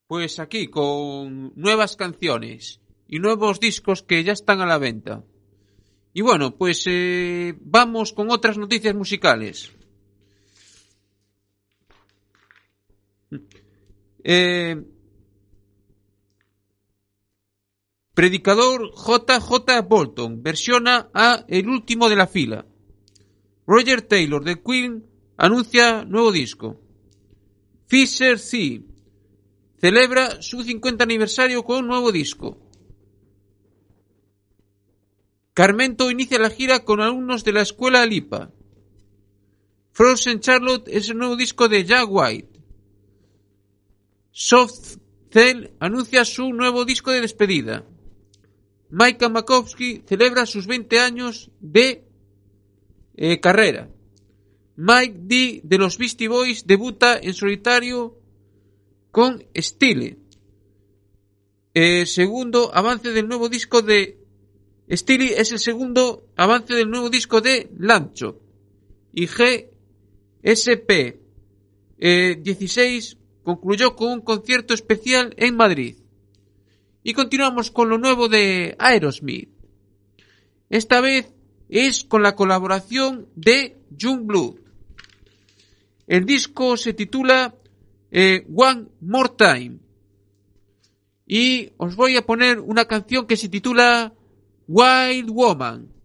Pues aquí con nuevas canciones y nuevos discos que ya están a la venta. Y bueno, pues vamos con otras noticias musicales. Predicador J. Bolton versiona a El último de la fila. Roger Taylor de Queen anuncia nuevo disco. Fisher C. celebra su 50 aniversario con nuevo disco. Carmento inicia la gira con alumnos de la escuela Lipa. Frozen Charlotte es el nuevo disco de Jack White. Soft Cell anuncia su nuevo disco de despedida. Micah Makowski celebra sus 20 años de carrera. Mike D de los Beastie Boys debuta en solitario con Style. Segundo avance del nuevo disco de Style es el segundo avance del nuevo disco de Lancho. Y GSP 16 concluyó con un concierto especial en Madrid. Y continuamos con lo nuevo de Aerosmith. Esta vez es con la colaboración de Youngblood. El disco se titula One More Time. Y os voy a poner una canción que se titula Wild Woman.